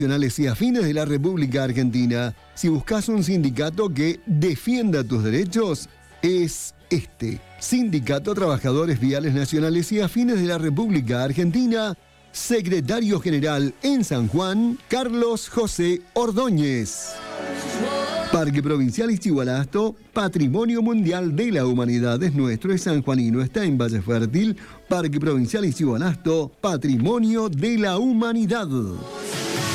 nacionales y afines de la República Argentina. Si buscas un sindicato que defienda tus derechos, es este. Sindicato Trabajadores Viales Nacionales y Afines de la República Argentina. Secretario General en San Juan, Carlos José Ordóñez. Parque Provincial Ixigualasto, Patrimonio Mundial de la Humanidad es nuestro, es sanjuanino, está en Valle Fértil. Parque Provincial Ixigualasto, Patrimonio de la Humanidad.